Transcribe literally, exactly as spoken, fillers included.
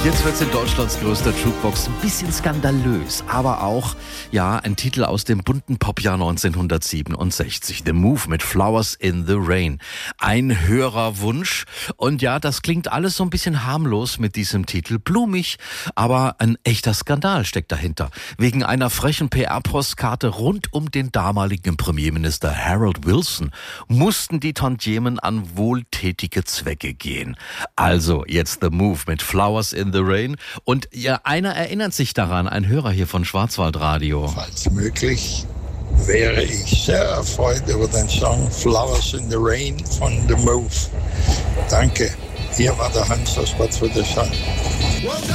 Jetzt wird's in Deutschlands größter Jukebox ein bisschen skandalös, aber auch, ja, ein Titel aus dem bunten Popjahr neunzehnhundertsiebenundsechzig. The Move mit Flowers in the Rain. Ein Hörerwunsch. Und ja, das klingt alles so ein bisschen harmlos mit diesem Titel. Blumig, aber ein echter Skandal steckt dahinter. Wegen einer frechen P R-Postkarte rund um den damaligen Premierminister Harold Wilson mussten die Tantiemen an wohltätige Zwecke gehen. Also jetzt The Move mit Flowers in the Rain. Und ja, einer erinnert sich daran, ein Hörer hier von Schwarzwaldradio. Falls möglich, wäre ich sehr erfreut über den Song Flowers in the Rain von The Move. Danke. Hier war der Hans aus Bad Friedrichshain.